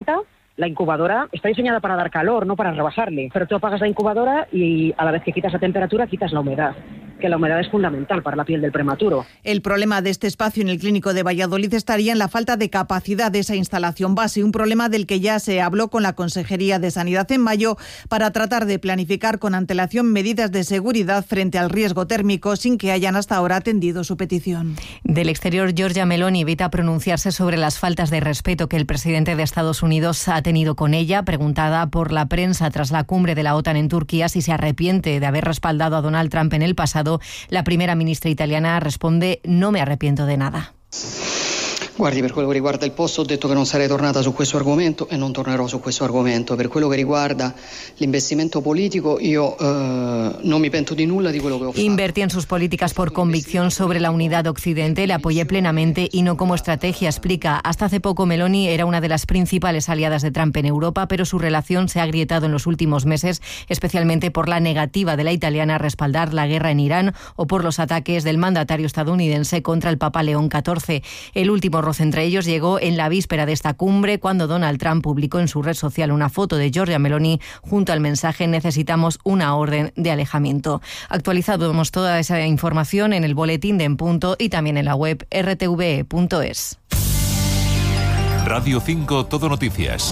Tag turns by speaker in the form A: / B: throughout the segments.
A: calienta, la incubadora está diseñada para dar calor, no para rebajarle. Pero tú apagas la incubadora y a la vez que quitas la temperatura, quitas la humedad, que la humedad es fundamental para la piel del prematuro.
B: El problema de este espacio en el Clínico de Valladolid estaría en la falta de capacidad de esa instalación base, un problema del que ya se habló con la Consejería de Sanidad en mayo para tratar de planificar con antelación medidas de seguridad frente al riesgo térmico sin que hayan hasta ahora atendido su petición.
C: Del exterior, Giorgia Meloni evita pronunciarse sobre las faltas de respeto que el presidente de Estados Unidos ha tenido con ella. Preguntada por la prensa tras la cumbre de la OTAN en Turquía si se arrepiente de haber respaldado a Donald Trump en el pasado, la primera ministra italiana responde: no me arrepiento de nada.
D: Guardi, per quello che riguarda il posto ho detto che non sarei tornata su questo argomento e non tornerò su questo argomento. Per quello che riguarda l'investimento politico io non mi pento di nulla di quello che ho fatto.
C: Invertí en sus políticas por convicción sobre la unidad Occidente, le apoyé plenamente y no como estrategia, explica. Hasta hace poco Meloni era una de las principales aliadas de Trump en Europa, pero su relación se ha agrietado en los últimos meses, especialmente por la negativa de la italiana a respaldar la guerra en Irán o por los ataques del mandatario estadounidense contra el Papa León XIV. El último roce entre ellos llegó en la víspera de esta cumbre, cuando Donald Trump publicó en su red social una foto de Giorgia Meloni junto al mensaje: necesitamos una orden de alejamiento. Actualizamos toda esa información en el boletín de En Punto y también en la web rtve.es.
E: Radio 5 Todo Noticias.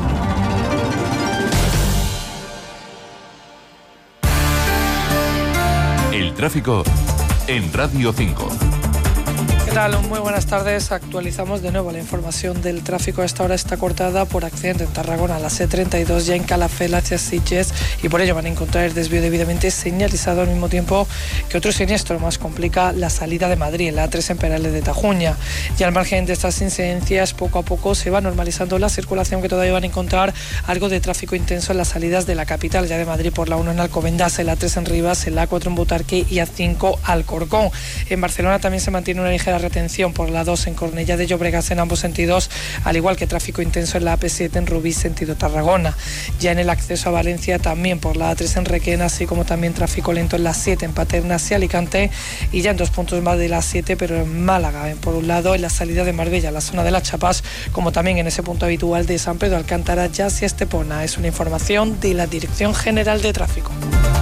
E: El tráfico en Radio 5.
F: ¿Qué tal? Muy buenas tardes. Actualizamos de nuevo la información del tráfico. A esta hora está cortada por accidente en Tarragona, la C32, ya en Calafell hacia Sitges, y por ello van a encontrar el desvío debidamente señalizado, al mismo tiempo que otro siniestro más complica la salida de Madrid, en la A3 en Perales de Tajuña. Y al margen de estas incidencias, poco a poco se va normalizando la circulación, que todavía van a encontrar algo de tráfico intenso en las salidas de la capital, ya de Madrid, por la 1 en Alcobendas, el A3 en Rivas, el A4 en Butarque y A5 Alcorcón. En Barcelona también se mantiene una ligera retención por la 2 en Cornellá de Llobregat en ambos sentidos, al igual que tráfico intenso en la AP7 en Rubí sentido Tarragona. Ya en el acceso a Valencia también por la A3 en Requena, así como también tráfico lento en la 7 en Paterna hacia Alicante, y ya en 2 puntos más de la 7, pero en Málaga, por un lado en la salida de Marbella, la zona de las Chapas, como también en ese punto habitual de San Pedro Alcántara ya hacia Estepona. Es una información de la Dirección General de Tráfico.